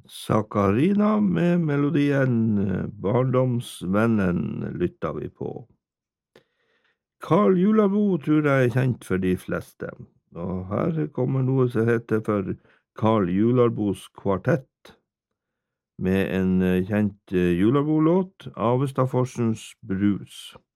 Sakarina med melodien Barndomsvennen lytta vi på. Karl Jularbo tror jeg kjent for de fleste, og her kommer noe som heter for Karl Jularbos kvartett, med en kjent Jularbo-låt, Avestafossens brus.